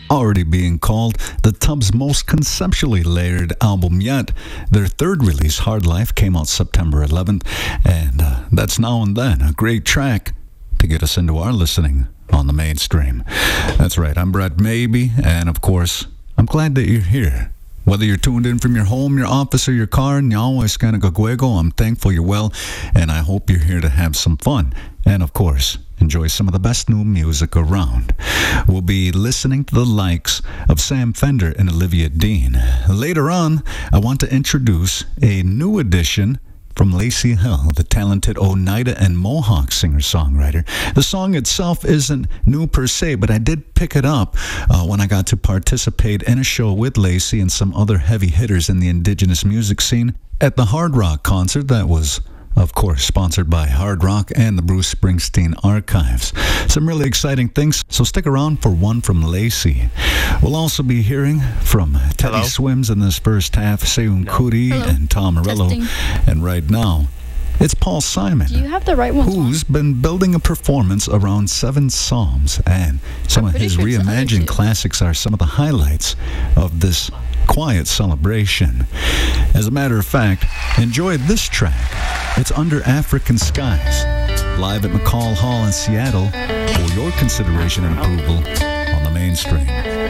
already being called the Tubs' most conceptually layered album yet. Their third release, Hard Life, came out September 11th, and that's Now and Then, a great track to get us into our listening on the mainstream. That's right, I'm Brett Maybe, and of course, I'm glad that you're here. Whether you're tuned in from your home, your office, or your car, Nyawa Escanagaguego, I'm thankful you're well, and I hope you're here to have some fun. And of course, enjoy some of the best new music around. We'll be listening to the likes of Sam Fender and Olivia Dean. Later on, I want to introduce a new addition from Lacey Hill, the talented Oneida and Mohawk singer-songwriter. The song itself isn't new per se, but I did pick it up when I got to participate in a show with Lacey and some other heavy hitters in the indigenous music scene at the Hard Rock concert that was, of course, sponsored by Hard Rock and the Bruce Springsteen Archives. Some really exciting things, so stick around for one from Lacey. We'll also be hearing from Teddy Swims in this first half, Seun Kuti and Tom Morello. Testing. And right now, it's Paul Simon, Do you have the right one? who's been building a performance around 7 psalms, and some of his pretty sure it's reimagined 102. classics are some of the highlights of this quiet celebration. As a matter of fact, enjoy this track. It's Under African Skies, live at McCall Hall in Seattle, for your consideration and approval on the mainstream.